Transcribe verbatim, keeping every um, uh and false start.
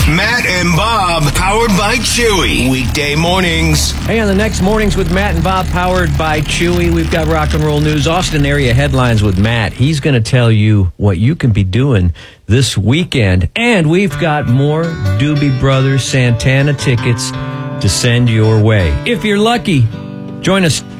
Matt and Bob, powered by Chewy. Weekday mornings. Hey, on the next Mornings with Matt and Bob, powered by Chewy, we've got rock and roll news. Austin area headlines with Matt. He's going to tell you what you can be doing this weekend. And we've got more Doobie Brothers Santana tickets to send your way. If you're lucky, join us